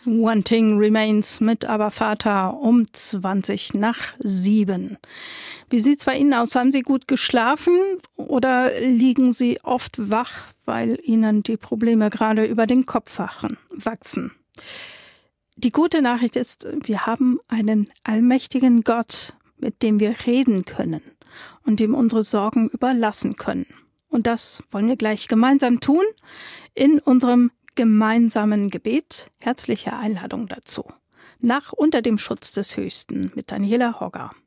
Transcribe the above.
One Thing Remains mit Aber Vater um 6:20. Wie sieht's bei Ihnen aus? Haben Sie gut geschlafen oder liegen Sie oft wach, weil Ihnen die Probleme gerade über den Kopf wachsen? Die gute Nachricht ist, wir haben einen allmächtigen Gott, mit dem wir reden können und dem unsere Sorgen überlassen können. Und das wollen wir gleich gemeinsam tun in unserem gemeinsamen Gebet. Herzliche Einladung dazu. Nach Unter dem Schutz des Höchsten mit Daniela Hogger.